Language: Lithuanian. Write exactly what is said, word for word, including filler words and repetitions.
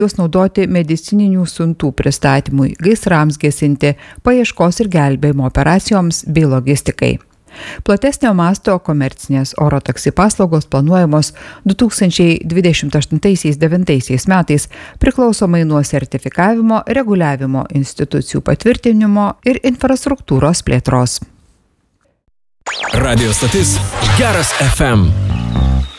juos naudoti medicininių siuntų pristatymui, gaisrams gesinti, paieškos ir gelbėjimo operacijoms bei logistikai. Platesnio masto komercinės oro taksi paslaugos planuojamos du tūkstančiai dvidešimt aštuntais devintais metais priklausomai nuo sertifikavimo, reguliavimo institucijų patvirtinimo ir infrastruktūros plėtros. Radio stotis Geras F M.